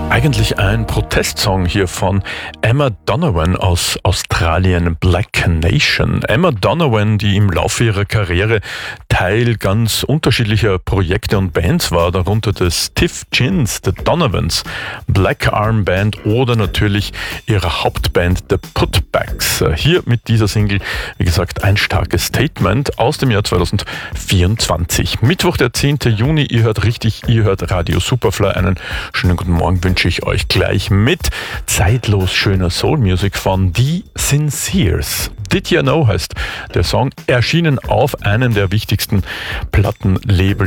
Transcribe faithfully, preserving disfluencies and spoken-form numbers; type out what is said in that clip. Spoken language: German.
Eigentlich ein Protestsong hier von Emma Donovan aus Australien, Black Nation. Emma Donovan, die im Laufe ihrer Karriere Teil ganz unterschiedlicher Projekte und Bands war, darunter des Tiff Gins, The Donovans, Black Arm Band oder natürlich ihrer Hauptband The Putbacks. Hier mit dieser Single, wie gesagt, ein starkes Statement aus dem Jahr zweitausendvierundzwanzig. Mittwoch, der zehnte Juni, ihr hört richtig, ihr hört Radio Superfly. Einen schönen guten Morgen wünsche ich euch gleich mit zeitlos schöner Soul Music von The Sinceres. Did You Know heißt der Song, erschienen auf einem der wichtigsten Plattenlabels